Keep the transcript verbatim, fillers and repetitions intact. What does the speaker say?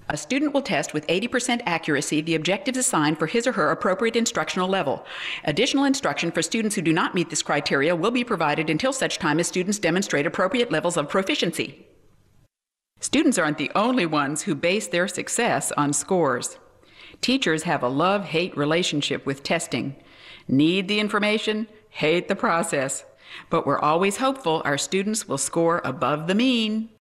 A student will test with eighty percent accuracy the objectives assigned for his or her appropriate instructional level. Additional instruction for students who do not meet this criteria will be provided until such time as students demonstrate appropriate levels of proficiency. Students aren't the only ones who base their success on scores. Teachers have a love-hate relationship with testing. Need the information, hate the process. But we're always hopeful our students will score above the mean.